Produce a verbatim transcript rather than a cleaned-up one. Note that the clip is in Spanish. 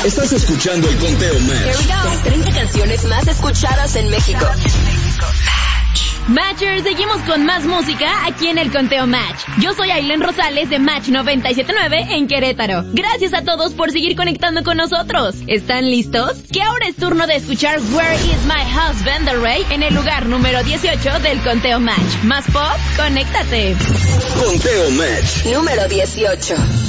Estás escuchando el Conteo Match. Here we go. Las treinta canciones más escuchadas en México. Matchers, seguimos con más música aquí en el Conteo Match. Yo soy Ailén Rosales de Match noventa y siete punto nueve en Querétaro. Gracias a todos por seguir conectando con nosotros. ¿Están listos? Que ahora es turno de escuchar Where Is My Husband de Rey en el lugar número dieciocho del Conteo Match. Más pop, conéctate. Conteo Match número dieciocho.